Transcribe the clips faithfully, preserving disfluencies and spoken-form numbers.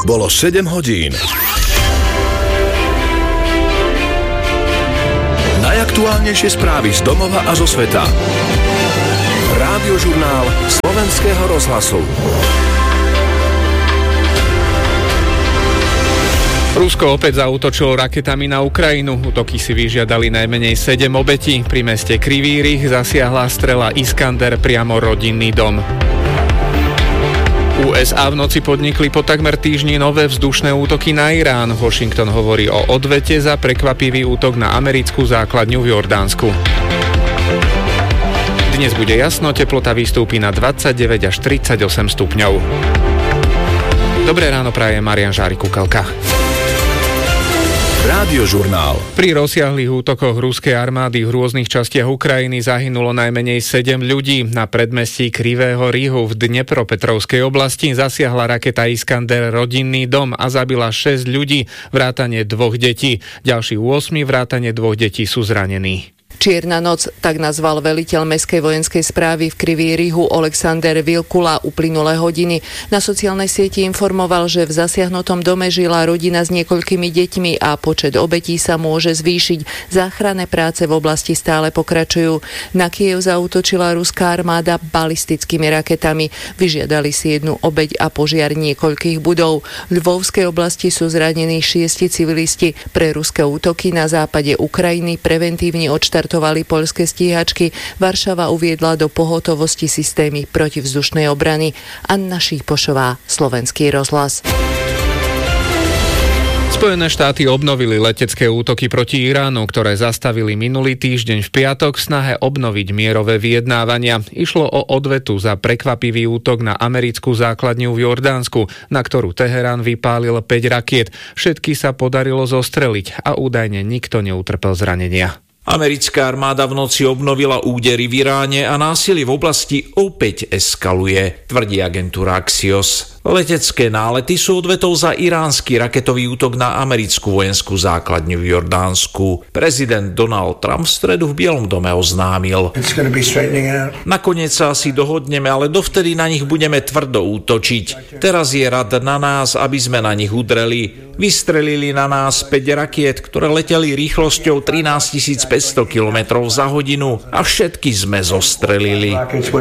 Bolo sedem hodín. Najaktuálnejšie správy z domova a zo sveta. Rádiožurnál Slovenského rozhlasu. Rusko opäť zaútočilo raketami na Ukrajinu. Útoky si vyžiadali najmenej sedem obetí. Pri meste Krivý Rih zasiahla strela Iskander priamo rodinný dom. ú es á v noci podnikli po takmer týždni nové vzdušné útoky na Irán. Washington hovorí o odvete za prekvapivý útok na americkú základňu v Jordánsku. Dnes bude jasno, teplota vystúpi na dvadsaťdeväť až tridsaťosem stupňov. Dobré ráno praje Marián Žárik Kukalka. Rádiožurnál. Pri rozsiahlych útokoch ruskej armády v rôznych častiach Ukrajiny zahynulo najmenej sedem ľudí. Na predmestí Krivého Rihu v Dnepropetrovskej oblasti zasiahla raketa Iskander rodinný dom a zabila šesť ľudí, vrátane dvoch detí. Ďalší osem vrátane dvoch detí sú zranení. Čierna noc, tak nazval veliteľ Mestskej vojenskej správy v Krivý Rihu Alexander Vilkula uplynulé hodiny. Na sociálnej sieti informoval, že v zasiahnutom dome žila rodina s niekoľkými deťmi a počet obetí sa môže zvýšiť. Záchranné práce v oblasti stále pokračujú. Na Kyjev zaútočila ruská armáda balistickými raketami. Vyžiadali si jednu obeť a požiar niekoľkých budov. V Lvovskej oblasti sú zranení šiesti civilisti. Pre ruské útoky na západe Ukrajiny preventívne odštartovali poľské stíhačky. Varšava uviedla do pohotovosti systémy protivzdušnej obrany. Anna Šípošová, Slovenský rozhlas. Spojené štáty obnovili letecké útoky proti Iránu, ktoré zastavili minulý týždeň v piatok v snahe obnoviť mierové vyjednávania. Išlo o odvetu za prekvapivý útok na americkú základňu v Jordánsku, na ktorú Teherán vypálil päť rakiet. Všetky sa podarilo zostreliť a údajne nikto neutrpel zranenia. Americká armáda v noci obnovila údery v Iráne a násilie v oblasti opäť eskaluje, tvrdí agentúra Axios. Letecké nálety sú odvetou za iránsky raketový útok na americkú vojenskú základňu v Jordánsku. Prezident Donald Trump v stredu v Bielom dome oznámil: nakoniec sa asi dohodneme, ale dovtedy na nich budeme tvrdo útočiť. Teraz je rad na nás, aby sme na nich udreli. Vystrelili na nás päť rakiet, ktoré leteli rýchlosťou trinásťtisícpäťsto kilometrov za hodinu a všetky sme zostrelili.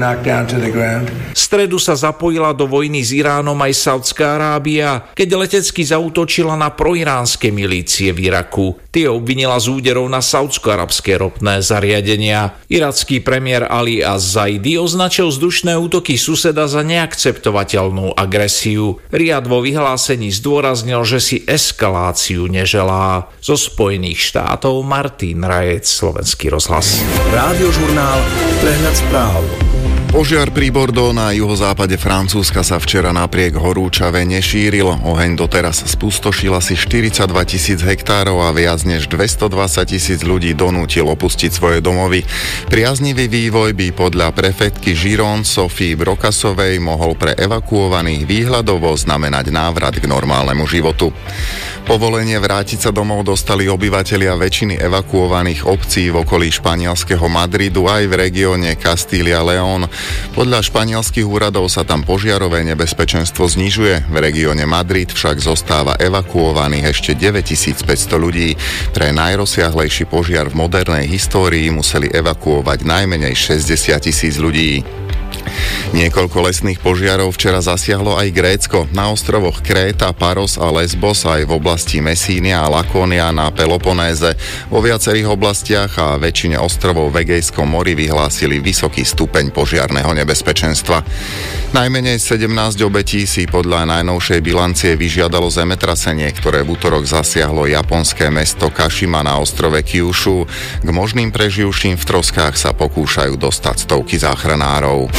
V stredu sa zapojila do vojny s Iránom aj Saudská Arábia, keď letecky zaútočila na proiránske milície v Iraku. Tie obvinila z úderov na saúdsko-arabské ropné zariadenia. Iracký premiér Ali Az-Zaidi označil vzdušné útoky suseda za neakceptovateľnú agresiu. Riad vo vyhlásení zdôraznil, že si eskaláciu neželá. Zo Spojených štátov Martin Rajec, Slovenský rozhlas. Rádiožurnál, prehľad správ. Požiar pri Bordeaux na juhozápade Francúzska sa včera napriek horúčave nešíril. Oheň doteraz spustošil asi štyridsaťdva tisíc hektárov a viac než dvestodvadsať tisíc ľudí donútil opustiť svoje domovy. Priaznivý vývoj by podľa prefektky Gironde Sophie Brokasovej mohol pre evakuovaných výhľadovo znamenať návrat k normálnemu životu. Povolenie vrátiť sa domov dostali obyvatelia väčšiny evakuovaných obcí v okolí španielskeho Madridu aj v regióne Kastília-León. Podľa španielských úradov sa tam požiarové nebezpečenstvo znižuje. V regióne Madrid však zostáva evakuovaných ešte deväťtisícpäťsto ľudí. Pre najrozsiahlejší požiar v modernej histórii museli evakuovať najmenej šesťdesiat tisíc ľudí. Niekoľko lesných požiarov včera zasiahlo aj Grécko. Na ostrovoch Kréta, Paros a Lesbos aj v oblasti Messínia a Lakónia na Peloponéze. Vo viacerých oblastiach a väčšine ostrovov v Egejskom mori vyhlásili vysoký stupeň požiarneho nebezpečenstva. Najmenej sedemnásť obetí si podľa najnovšej bilancie vyžiadalo zemetrasenie, ktoré v utorok zasiahlo japonské mesto Kašima na ostrove Kyushu. K možným preživším v troskách sa pokúšajú dostať stovky záchranárov.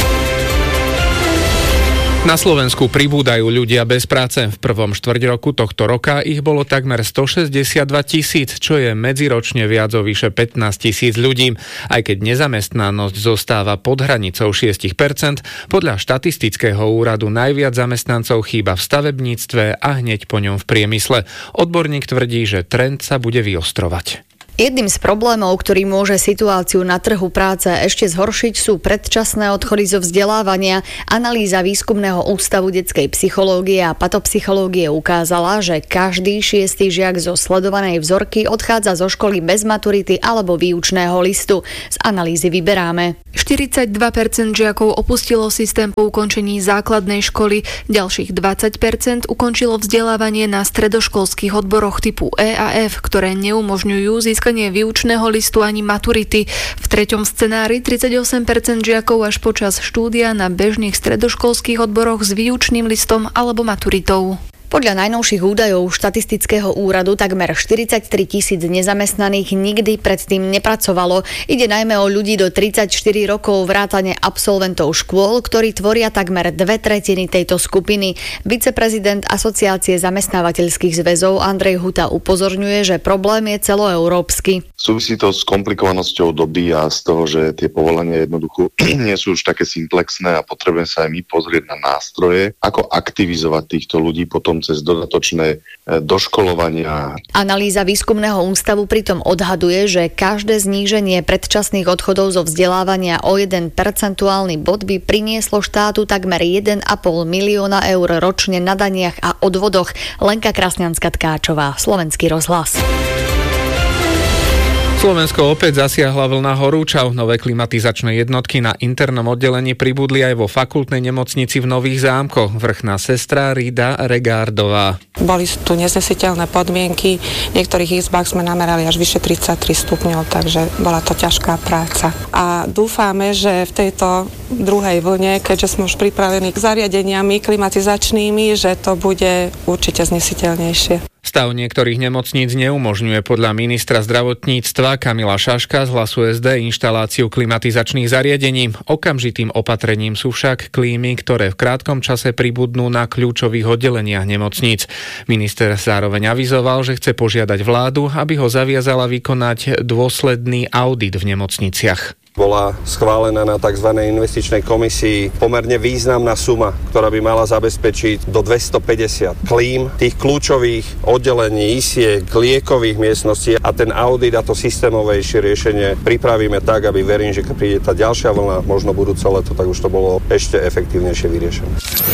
Na Slovensku pribúdajú ľudia bez práce. V prvom štvrťroku tohto roka ich bolo takmer stošesťdesiatdva tisíc, čo je medziročne viac o vyše pätnásť tisíc ľudí. Aj keď nezamestnanosť zostáva pod hranicou šesť percent, podľa štatistického úradu najviac zamestnancov chýba v stavebníctve a hneď po ňom v priemysle. Odborník tvrdí, že trend sa bude vyostrovať. Jedným z problémov, ktorý môže situáciu na trhu práce ešte zhoršiť, sú predčasné odchody zo vzdelávania. Analýza Výskumného ústavu detskej psychológie a patopsychológie ukázala, že každý šiestý žiak zo sledovanej vzorky odchádza zo školy bez maturity alebo výučného listu. Z analýzy vyberáme. štyridsaťdva percent žiakov opustilo systém po ukončení základnej školy, ďalších dvadsať percent ukončilo vzdelávanie na stredoškolských odboroch typu E a F, ktoré neumožňujú získať výučného listu ani maturity. V treťom scenári tridsaťosem percent žiakov až počas štúdia na bežných stredoškolských odboroch s výučným listom alebo maturitou. Podľa najnovších údajov štatistického úradu takmer štyridsaťtri tisíc nezamestnaných nikdy predtým nepracovalo. Ide najmä o ľudí do tridsaťštyri rokov vrátane absolventov škôl, ktorí tvoria takmer dve tretiny tejto skupiny. Viceprezident Asociácie zamestnávateľských zväzov Andrej Huta upozorňuje, že problém je celoeurópsky. Súvisí to s komplikovanosťou doby a z toho, že tie povolania jednoducho nie sú už také simplexné a potrebujeme sa aj my pozrieť na nástroje, ako aktivizovať týchto ľudí potom cez dodatočné doškolovania. Analýza Výskumného ústavu pritom odhaduje, že každé zníženie predčasných odchodov zo vzdelávania o jeden percentuálny bod by prinieslo štátu takmer jeden a pol milióna eur ročne na daniach a odvodoch. Lenka Krasňanská-Tkáčová, Slovenský rozhlas. Slovensko opäť zasiahla vlna horúčav. Nové klimatizačné jednotky na internom oddelení pribudli aj vo fakultnej nemocnici v Nových Zámkoch. Vrchná sestra Rida Regárdová. Boli tu neznesiteľné podmienky. V niektorých izbách sme namerali až vyše tridsaťtri stupňov, takže bola to ťažká práca. A dúfame, že v tejto druhej vlne, keďže sme už pripravení k zariadeniami klimatizačnými, že to bude určite znesiteľnejšie. Stav niektorých nemocníc neumožňuje podľa ministra zdravotníctva Kamila Šaška z Hlasu es dé inštaláciu klimatizačných zariadení. Okamžitým opatrením sú však klímy, ktoré v krátkom čase pribudnú na kľúčových oddeleniach nemocníc. Minister zároveň avizoval, že chce požiadať vládu, aby ho zaviazala vykonať dôsledný audit v nemocniciach. Bola schválená na tzv. Investičnej komisii pomerne významná suma, ktorá by mala zabezpečiť do dvestopäťdesiat klím, tých kľúčových oddelení, isiek, liekových miestností a ten audit a to systémovejšie riešenie pripravíme tak, aby verím, že keď príde tá ďalšia vlna, možno budúce leto, tak už to bolo ešte efektívnejšie vyriešené.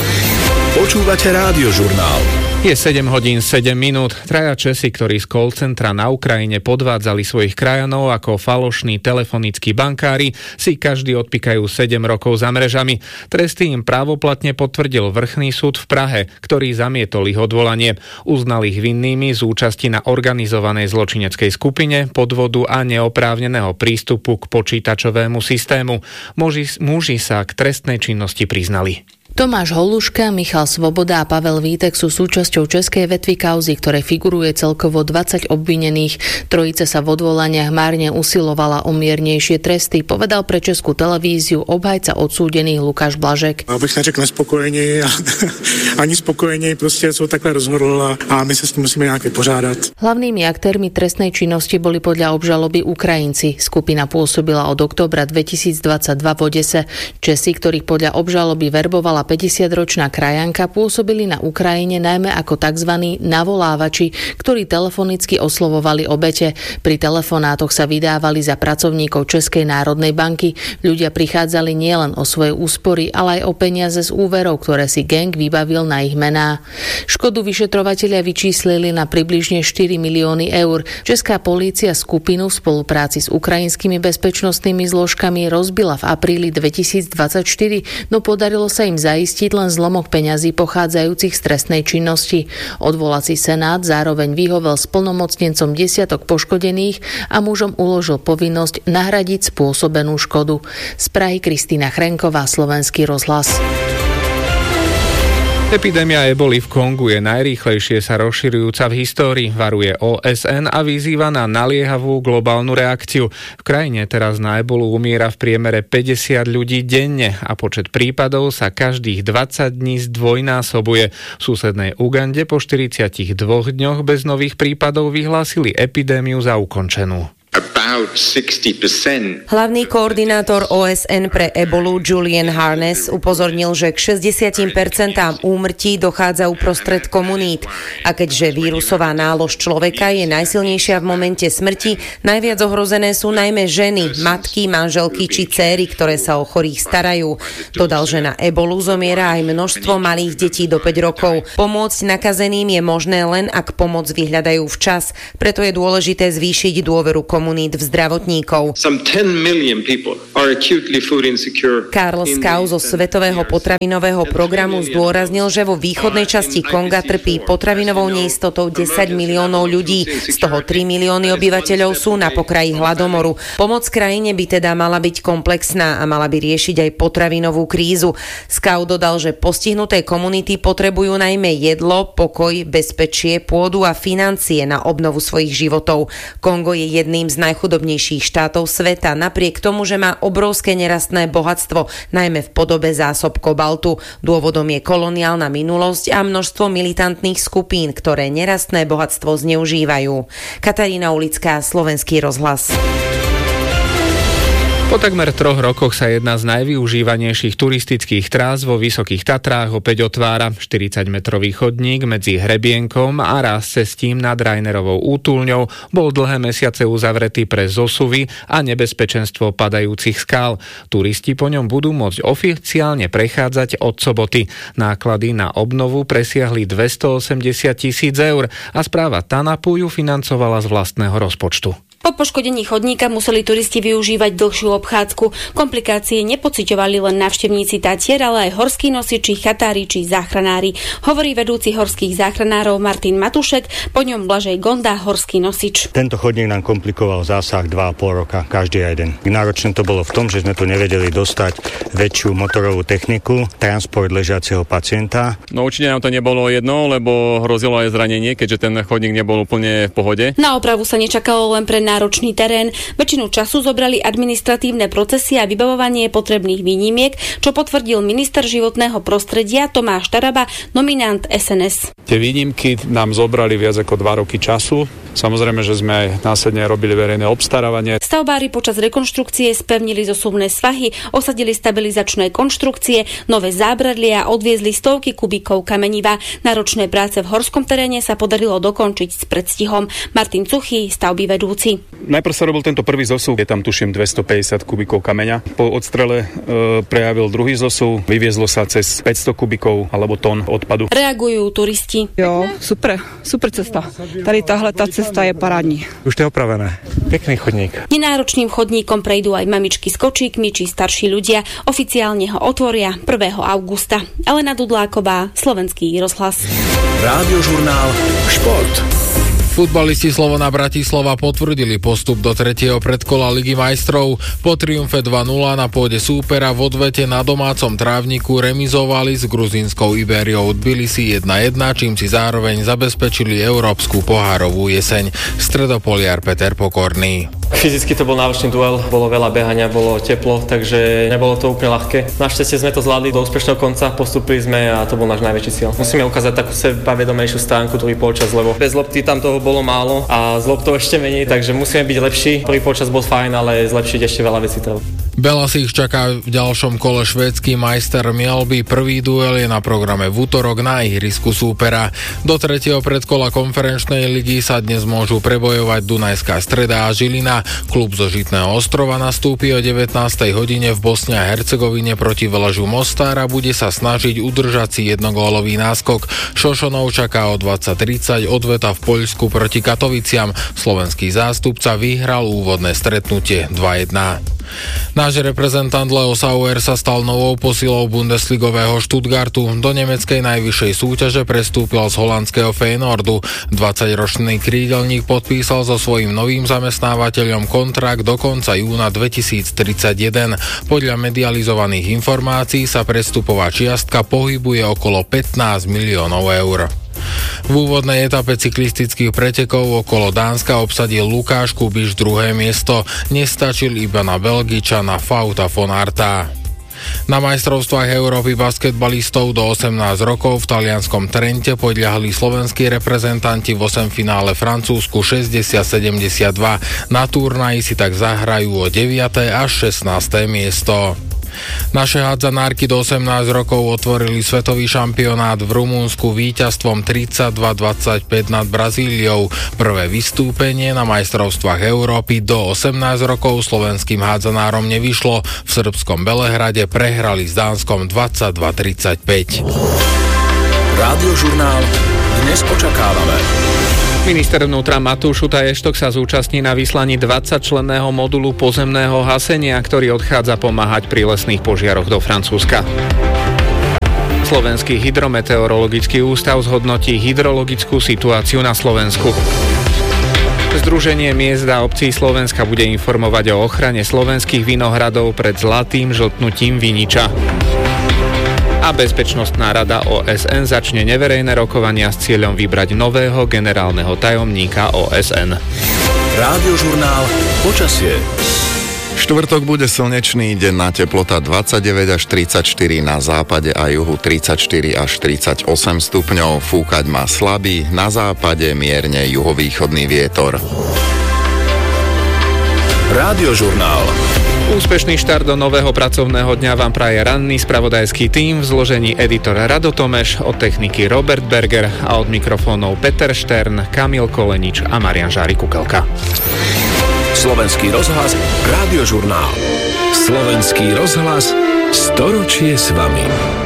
Počúvate Rádiožurnál. Je sedem hodín sedem minút. Traja Česi, ktorí z call centra na Ukrajine podvádzali svojich krajanov ako falošní telefonickí bankári, si každý odpíkajú sedem rokov za mrežami. Tresty im právoplatne potvrdil vrchný súd v Prahe, ktorý zamietol ich odvolanie. Uznal ich vinnými z účasti na organizovanej zločineckej skupine, podvodu a neoprávneného prístupu k počítačovému systému. Muži, muži sa k trestnej činnosti priznali. Tomáš Holuška, Michal Svoboda a Pavel Vítek sú súčasťou českej vetvy kauzy, ktoré figuruje celkovo dvadsať obvinených. Trojica sa v odvolaniach márne usilovala o miernejšie tresty, povedal pre Českú televíziu obhajca odsúdených Lukáš Blažek. Abych neřekl nespokojení, ani spokojení, prostě jsou takhle rozhodl a my se s tím musíme nějak vypořádat. Hlavnými aktérmi trestnej činnosti boli podľa obžaloby Ukrajinci. Skupina pôsobila od októbra dvetisícdvadsaťdva v Odese. Česi, ktorých podľa obžaloby verbovala päťdesiatročná krajanka, pôsobili na Ukrajine najmä ako tzv. Navolávači, ktorí telefonicky oslovovali obete. Pri telefonátoch sa vydávali za pracovníkov Českej národnej banky. Ľudia prichádzali nielen o svoje úspory, ale aj o peniaze z úverov, ktoré si gang vybavil na ich mená. Škodu vyšetrovatelia vyčíslili na približne štyri milióny eur. Česká polícia skupinu v spolupráci s ukrajinskými bezpečnostnými zložkami rozbila v apríli dvetisícdvadsaťštyri, no podarilo sa im zaistiť len zlomok peňazí pochádzajúcich z trestnej činnosti. Odvolací senát zároveň vyhovel splnomocnencom desiatok poškodených a mužom uložil povinnosť nahradiť spôsobenú škodu. Z Prahy Kristína Chrenková, Slovenský rozhlas. Epidémia eboli v Kongu je najrýchlejšie sa rozširujúca v histórii, varuje ó es en a vyzýva na naliehavú globálnu reakciu. V krajine teraz na ebolu umiera v priemere päťdesiat ľudí denne a počet prípadov sa každých dvadsať dní zdvojnásobuje. V susednej Ugande po štyridsiatich dvoch dňoch bez nových prípadov vyhlásili epidémiu za ukončenú. Hlavný koordinátor ó es en pre ebolu Julian Harness upozornil, že k šesťdesiat percent úmrtí dochádza uprostred komunít. A keďže vírusová nálož človeka je najsilnejšia v momente smrti, najviac ohrozené sú najmä ženy, matky, manželky či céry, ktoré sa o chorých starajú. Dodal, že na ebolu zomiera aj množstvo malých detí do päť rokov. Pomôcť nakazeným je možné len, ak pomoc vyhľadajú včas. Preto je dôležité zvýšiť dôveru komunít v zdravotníkov. Karl Skau zo Svetového potravinového programu zdôraznil, že vo východnej časti Konga trpí potravinovou neistotou desať miliónov ľudí, z toho tri milióny obyvateľov sú na pokraji hladomoru. Pomoc krajine by teda mala byť komplexná a mala by riešiť aj potravinovú krízu. Skau dodal, že postihnuté komunity potrebujú najmä jedlo, pokoj, bezpečie, pôdu a financie na obnovu svojich životov. Kongo je jedným z najchudobnejších štátov sveta, napriek tomu, že má obrovské nerastné bohatstvo, najmä v podobe zásob kobaltu. Dôvodom je koloniálna minulosť a množstvo militantných skupín, ktoré nerastné bohatstvo zneužívajú. Katarína Ulická, Slovenský rozhlas. Po takmer troch rokoch sa jedna z najvyužívanejších turistických trás vo Vysokých Tatrách opäť otvára. štyridsaťmetrový chodník medzi Hrebienkom a ráz cestím nad Rainerovou útulňou bol dlhé mesiace uzavretý pre zosuvy a nebezpečenstvo padajúcich skál. Turisti po ňom budú môcť oficiálne prechádzať od soboty. Náklady na obnovu presiahli dvestoosemdesiat tisíc eur a správa TANAPu ju financovala z vlastného rozpočtu. Po poškodení chodníka museli turisti využívať dlhšiu obchádzku. Komplikácie nepociťovali len návštevníci Tatier, ale aj horskí nosiči, chatári či záchranári. Hovorí vedúci horských záchranárov Martin Matušek, po ňom Blažej Gonda, horský nosič. Tento chodník nám komplikoval zásah dva a pol roka, každý jeden. Náročné to bolo v tom, že sme tu nevedeli dostať väčšiu motorovú techniku, transport ležiaceho pacienta. No určite nám to nebolo jedno, lebo hrozilo aj zranenie, keďže ten chodník nebol úplne v pohode. Na opravu sa nečakalo len pre náročný terén. Väčšinu času zobrali administratívne procesy a vybavovanie potrebných výnimiek, čo potvrdil minister životného prostredia Tomáš Taraba, nominant es en es. Tie výnimky nám zobrali viac ako dva roky času. Samozrejme, že sme aj následne robili verejné obstarávanie. Stavbári počas rekonštrukcie spevnili zosuvné svahy, osadili stabilizačné konštrukcie, nové zábradlia a odviezli stovky kubíkov kameniva. Náročné práce v horskom teréne sa podarilo dokončiť s predstihom. Martin Cuchy, stavby vedúci. Najprv sa robil tento prvý zosuv, je tam tuším dvestopäťdesiat kubíkov kameňa. Po odstrele e, prejavil druhý zosuv, vyviezlo sa cez päťsto kubíkov alebo tón odpadu. Reagujú turisti. Jo, super, super cesta. Tady tahle tá cesta je parádní. Už to je opravené. Pekný chodník. Nenáročným chodníkom prejdú aj mamičky s kočíkmi či starší ľudia. Oficiálne ho otvoria prvého augusta. Alena Dudláková, Slovenský rozhlas. Rádiožurnál Šport. Futbalisti Slovana Bratislava potvrdili postup do tretieho predkola Ligy majstrov. Po triumfe dva nula na pôde súpera v odvete na domácom trávniku remizovali s gruzínskou Iberiou Tbilisi jedna jedna, čím si zároveň zabezpečili európsku pohárovú jeseň. Stredopoliar Peter Pokorný. Fyzicky to bol náročný duel, bolo veľa behania, bolo teplo, takže nebolo to úplne ľahké. Našťastie sme to zvládli do úspešného konca, postupili sme a to bol náš najväčší cieľ. Musíme ukázať takú sebavedomejšiu stránku druhý polčas, lebo bez lopty tam toho bolo málo a z loptou ešte menej, takže musíme byť lepší. Prvý polčas bol fajn, ale zlepšiť ešte veľa vecí treba. Belas ich čaká v ďalšom kole švédsky majster Mjällby. Prvý duel je na programe v útorok na ihrisku súpera. Do tretieho predkola konferenčnej ligy sa dnes môžu prebojovať Dunajská Streda a Žilina. Klub zo Žitného ostrova nastúpi o devätnástej hodine v Bosne a Hercegovine proti Veležu Mostar a bude sa snažiť udržať si jednogólový náskok. Šošonov čaká o dvadsať tridsať odveta v Poľsku proti Katoviciam. Slovenský zástupca vyhral úvodné stretnutie dva jedna. Náš reprezentant Leo Sauer sa stal novou posilou bundesligového Stuttgartu. Do nemeckej najvyššej súťaže prestúpil z holandského Feyenoordu. dvadsaťročný krídelník podpísal so svojím novým zamestnávateľom kontrakt do konca júna dvetisíctridsaťjeden. Podľa medializovaných informácií sa prestupová čiastka pohybuje okolo pätnásť miliónov eur. V úvodnej etape cyklistických pretekov okolo Dánska obsadil Lukáš Kubiš druhé miesto. Nestačil iba na Belgičana Fauta von Arta. Na majstrovstvách Európy basketbalistov do osemnásť rokov v talianskom Trente podľahli slovenskí reprezentanti v osemfinále Francúzsku šesťdesiat sedemdesiatdva. Na turnaji si tak zahrajú o deviate až šestnáste miesto. Naše hádzanárky do osemnásť rokov otvorili svetový šampionát v Rumunsku víťazstvom tridsaťdva dvadsaťpäť nad Brazíliou. Prvé vystúpenie na majstrovstvách Európy do osemnásť rokov slovenským hádzanárom nevyšlo. V srbskom Belehrade prehrali s Dánskom dvadsaťdva tridsaťpäť. Rádiožurnál Dnes očakávame. Minister vnútra Matúš Šutaj-Eštok sa zúčastní na vyslaní dvadsaťčlenného modulu pozemného hasenia, ktorý odchádza pomáhať pri lesných požiaroch do Francúzska. Slovenský hydrometeorologický ústav zhodnotí hydrologickú situáciu na Slovensku. Združenie miest a obcí Slovenska bude informovať o ochrane slovenských vinohradov pred zlatým žltnutím viniča. A Bezpečnostná rada ó es en začne neverejné rokovania s cieľom vybrať nového generálneho tajomníka ó es en. Rádiožurnál Počasie. Štvrtok bude slnečný, denná teplota dvadsaťdeväť až tridsaťštyri, na západe a juhu tridsaťštyri až tridsaťosem stupňov, fúkať má slabý, na západe mierne juhovýchodný vietor. Rádiožurnál. Úspešný štart do nového pracovného dňa vám praje ranný spravodajský tím v zložení editor Rado Tomeš, od techniky Robert Berger a od mikrofónov Peter Štern, Kamil Kolenič a Marian Žári-Kukelka. Slovenský rozhlas, Rádiožurnál. Slovenský rozhlas, storočie s vami.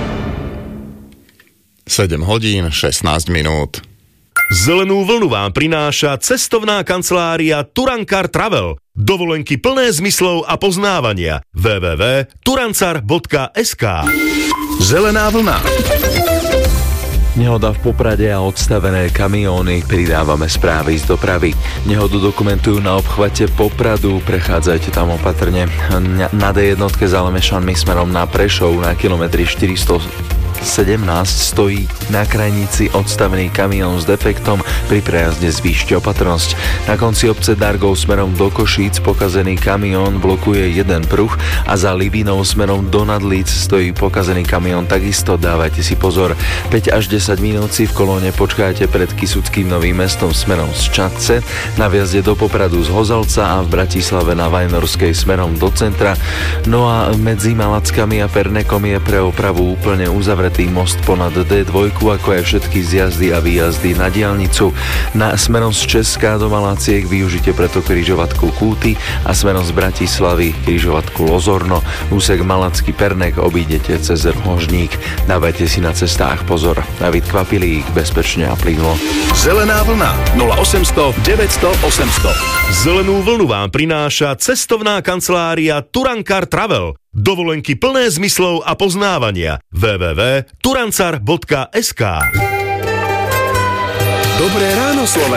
sedem hodín šestnásť minút. Zelenú vlnu vám prináša cestovná kancelária Turankar Travel. Dovolenky plné zmyslov a poznávania. w w w bodka turancar bodka es ká. Zelená vlna. Nehoda v Poprade a odstavené kamióny. Pridávame správy z dopravy. Nehodu dokumentujú na obchvate Popradu. Prechádzajte tam opatrne. Na dé jednotke za Lemešanmi smerom na Prešov na kilometri štyristosedemnásť stojí na krajnici odstavený kamión s defektom. Pri prejazde zvýšte opatrnosť. Na konci obce Dargov smerom do Košíc pokazený kamión blokuje jeden pruh a za Libinou smerom do Nadlíc stojí pokazený kamión. Takisto dávajte si pozor. päť až desať minút si v kolóne počkáte pred Kysuckým Novým Mestom smerom z Čadce, na vjazde do Popradu z Hozalca a v Bratislave na Vajnorskej smerom do centra. No a medzi Malackami a Pernekom je pre opravu úplne uzavretý most ponad dé dva, ako aj všetky zjazdy a výjazdy na diaľnicu. Na smerom z Česka do Malaciek využite preto križovatku Kúty a smerom z Bratislavy križovatku Lozorno. Úsek Malacký Pernek obídete cez Rožník. Dávajte si na cestách pozor, aby kvapili ich bezpečne a plynulo. Zelená vlna nula osemsto deväťsto osemsto. Zelenú vlnu vám prináša cestovná kancelária Turankar Travel. Dovolenky plné zmyslov a poznávania. w w w bodka turancar bodka es ká. Dobré ráno, Slovensko.